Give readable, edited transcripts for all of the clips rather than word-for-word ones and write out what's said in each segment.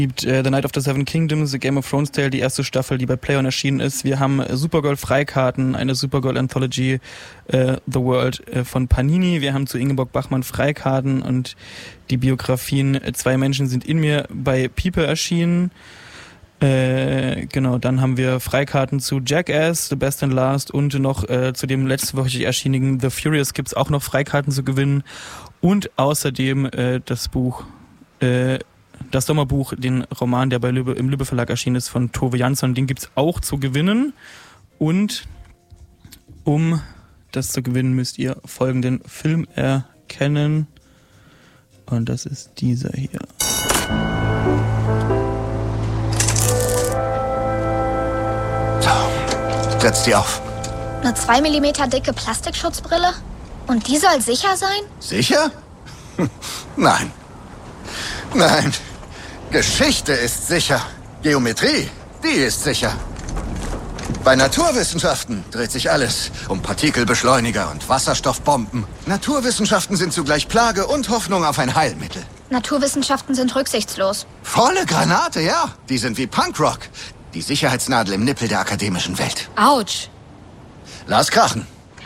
gibt The Night of the Seven Kingdoms, The Game of Thrones Tale, die erste Staffel, die bei Play-On erschienen ist. Wir haben Supergirl-Freikarten, eine Supergirl-Anthology, The World von Panini. Wir haben zu Ingeborg Bachmann Freikarten und die Biografien Zwei Menschen sind in mir bei Pipe erschienen. Genau, dann haben wir Freikarten zu Jackass, The Best and Last und noch zu dem letztwöchig erschienigen The Furious gibt's auch noch Freikarten zu gewinnen. Und außerdem das Buch das Sommerbuch, den Roman, der im Lübbe Verlag erschienen ist, von Tove Jansson, den gibt's auch zu gewinnen. Und um das zu gewinnen, müsst ihr folgenden Film erkennen. Und das ist dieser hier. So, setz die auf. Eine 2 mm dicke Plastikschutzbrille? Und die soll sicher sein? Sicher? Nein. Nein. Geschichte ist sicher. Geometrie, die ist sicher. Bei Naturwissenschaften dreht sich alles um Partikelbeschleuniger und Wasserstoffbomben. Naturwissenschaften sind zugleich Plage und Hoffnung auf ein Heilmittel. Naturwissenschaften sind rücksichtslos. Volle Granate, ja. Die sind wie Punkrock. Die Sicherheitsnadel im Nippel der akademischen Welt. Autsch. Lass krachen.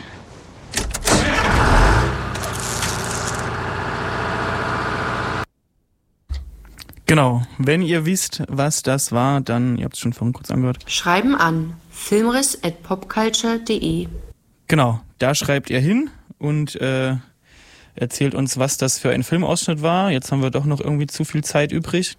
Genau, wenn ihr wisst, was das war, dann, ihr habt es schon vorhin kurz angehört. Schreiben an filmriss@popculture.de. Genau, da schreibt ihr hin und erzählt uns, was das für ein Filmausschnitt war. Jetzt haben wir doch noch irgendwie zu viel Zeit übrig.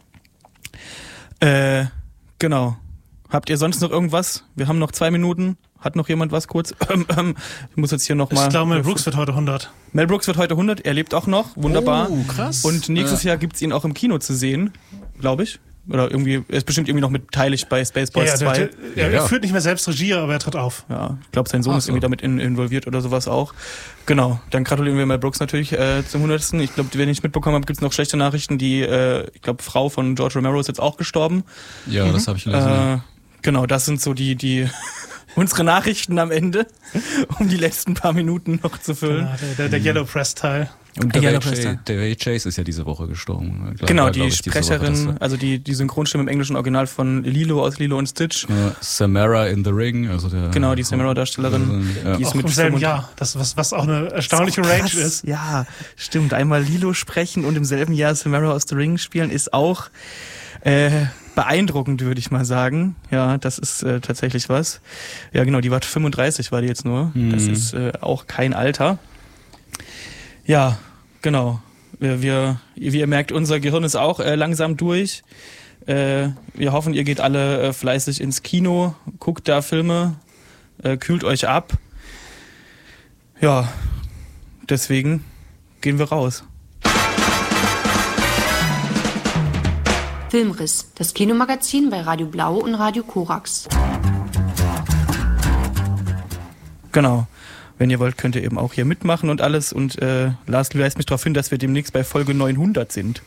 Genau. Habt ihr sonst noch irgendwas? Wir haben noch 2 Minuten. Hat noch jemand was kurz? Ich muss jetzt hier nochmal... Ich glaube, Mel Brooks wird heute 100. Mel Brooks wird heute 100. Er lebt auch noch. Wunderbar. Oh, krass. Und nächstes Jahr gibt's ihn auch im Kino zu sehen, glaube ich. Oder irgendwie, er ist bestimmt irgendwie noch beteiligt bei Spaceballs 2. Er führt nicht mehr selbst Regie, aber er tritt auf. Ja, ich glaube, sein Sohn ist irgendwie damit involviert oder sowas auch. Genau, dann gratulieren wir Mel Brooks natürlich zum 100. Ich glaube, wenn ich mitbekommen habe, gibt's noch schlechte Nachrichten. Die, ich glaube, Frau von George Romero ist jetzt auch gestorben. Ja, das habe ich gelesen. Genau, das sind so die unsere Nachrichten am Ende, um die letzten paar Minuten noch zu füllen. Genau, der Yellow Press-Teil. Und der Ray Chase ist ja diese Woche gestorben. Genau, die Sprecherin, also die Synchronstimme im englischen Original von Lilo aus Lilo und Stitch. Samara in the Ring, also der... Genau, die Samara-Darstellerin. Die ist auch im selben Jahr, was auch eine erstaunliche Range ist. Ja, stimmt. Einmal Lilo sprechen und im selben Jahr Samara aus The Ring spielen ist auch beeindruckend, würde ich mal sagen. Ja, das ist tatsächlich was. Ja, genau, die war 35, war die jetzt nur. Das ist auch kein Alter. Ja, genau. Wie ihr merkt, unser Gehirn ist auch langsam durch. Wir hoffen, ihr geht alle fleißig ins Kino, guckt da Filme, kühlt euch ab. Ja, deswegen gehen wir raus. Filmriss, das Kinomagazin bei Radio Blau und Radio Korax. Genau. Wenn ihr wollt, könnt ihr eben auch hier mitmachen und alles. Und Lars, du weist mich darauf hin, dass wir demnächst bei Folge 900 sind.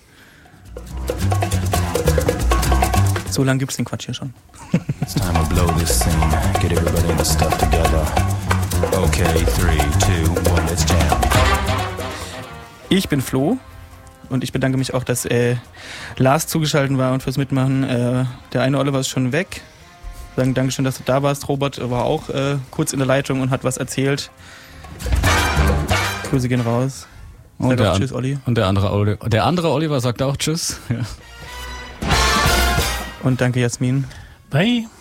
So lange gibt's den Quatsch hier schon. It's time to blow this scene. Get everybody in the stuff together. Okay, 3, 2, 1, let's jam. Ich bin Flo. Und ich bedanke mich auch, dass Lars zugeschaltet war und fürs Mitmachen. Der eine Oliver ist schon weg. Sagen Dankeschön, dass du da warst. Robert war auch kurz in der Leitung und hat was erzählt. Grüße gehen raus. Und Tschüss, Olli. Und der andere Oliver sagt auch Tschüss. Ja. Und danke, Jasmin. Bye.